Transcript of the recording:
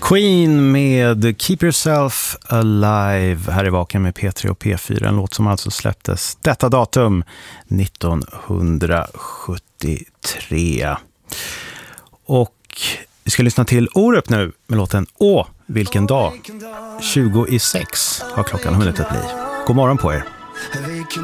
Queen med Keep Yourself Alive här i Vaken med P3 och P4, en låt som alltså släpptes detta datum 1973. Och vi ska lyssna till Orup nu med låten Åh, vilken dag. 20:06 har klockan hunnit att bli. God morgon på er.